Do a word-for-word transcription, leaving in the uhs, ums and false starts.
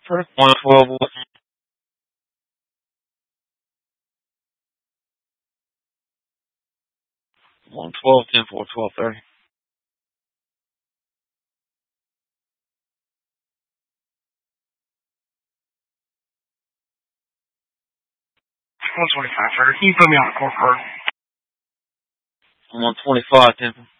one twelve, one twelve, ten four, twelve thirty. one twenty-five, Frederick. Can you put me on a court card? one twenty-five, ten.